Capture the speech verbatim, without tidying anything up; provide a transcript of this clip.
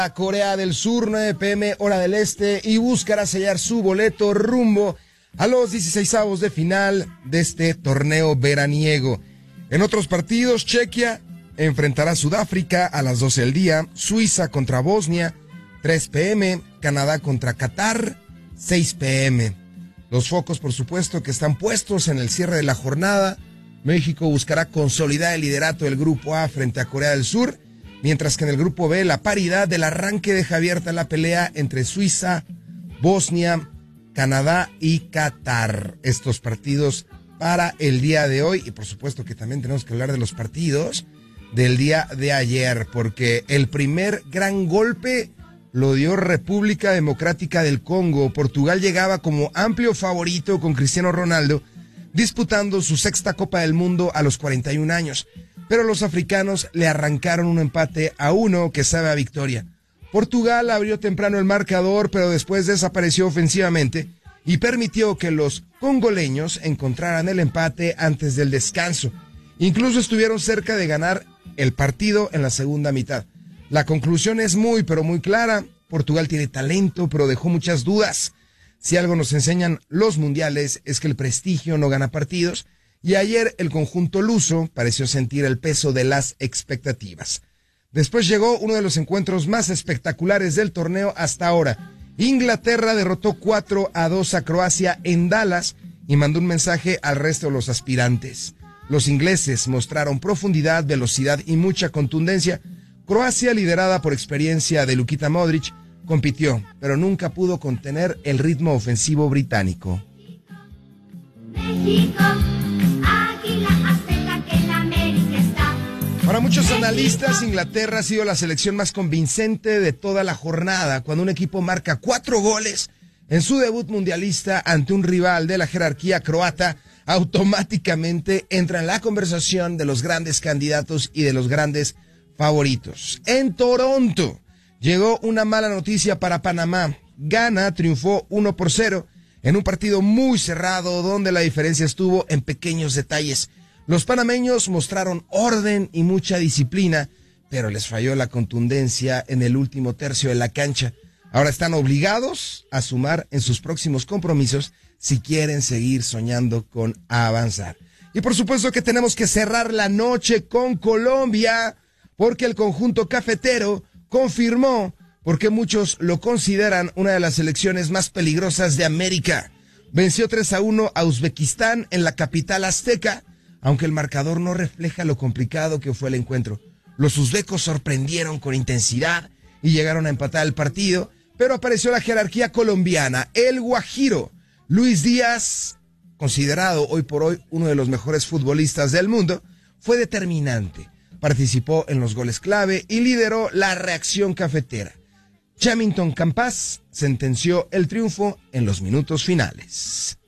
a Corea del Sur, nueve pe eme hora del este, y buscará sellar su boleto rumbo a los dieciseisavos de final de este torneo veraniego. En otros partidos, Chequia enfrentará a Sudáfrica a las doce del día, Suiza contra Bosnia, tres pe eme, Canadá contra Qatar, seis pe eme. Los focos, por supuesto, que están puestos en el cierre de la jornada. México buscará consolidar el liderato del Grupo A frente a Corea del Sur, mientras que en el Grupo B la paridad del arranque deja abierta la pelea entre Suiza, Bosnia, Canadá y Qatar. Estos partidos para el día de hoy, y por supuesto que también tenemos que hablar de los partidos del día de ayer, porque el primer gran golpe lo dio República Democrática del Congo. Portugal llegaba como amplio favorito con Cristiano Ronaldo, disputando su sexta Copa del Mundo a los cuarenta y un años, pero los africanos le arrancaron un empate a uno que sabe a victoria. Portugal abrió temprano el marcador, pero después desapareció ofensivamente y permitió que los congoleños encontraran el empate antes del descanso. Incluso estuvieron cerca de ganar el partido en la segunda mitad. La conclusión es muy, pero muy clara. Portugal tiene talento, pero dejó muchas dudas. Si algo nos enseñan los mundiales es que el prestigio no gana partidos, y ayer el conjunto luso pareció sentir el peso de las expectativas. Después llegó uno de los encuentros más espectaculares del torneo hasta ahora. Inglaterra derrotó cuatro a dos a Croacia en Dallas y mandó un mensaje al resto de los aspirantes. Los ingleses mostraron profundidad, velocidad y mucha contundencia. Croacia, liderada por experiencia de Luka Modric, compitió, pero nunca pudo contener el ritmo ofensivo británico. México, águila azteca que en América está. Para muchos analistas, Inglaterra ha sido la selección más convincente de toda la jornada, cuando un equipo marca cuatro goles en su debut mundialista ante un rival de la jerarquía croata. Automáticamente entra en la conversación de los grandes candidatos y de los grandes favoritos. En Toronto llegó una mala noticia para Panamá. Ghana triunfó uno por cero en un partido muy cerrado donde la diferencia estuvo en pequeños detalles. Los panameños mostraron orden y mucha disciplina, pero les falló la contundencia en el último tercio de la cancha. Ahora están obligados a sumar en sus próximos compromisos si quieren seguir soñando con avanzar. Y por supuesto que tenemos que cerrar la noche con Colombia, porque el conjunto cafetero confirmó porque muchos lo consideran una de las selecciones más peligrosas de América. Venció tres a uno a Uzbekistán en la capital azteca, aunque el marcador no refleja lo complicado que fue el encuentro. Los uzbecos sorprendieron con intensidad y llegaron a empatar el partido, pero apareció la jerarquía colombiana. El Guajiro Luis Díaz, considerado hoy por hoy uno de los mejores futbolistas del mundo, fue determinante. Participó en los goles clave y lideró la reacción cafetera. Chamington Campas sentenció el triunfo en los minutos finales.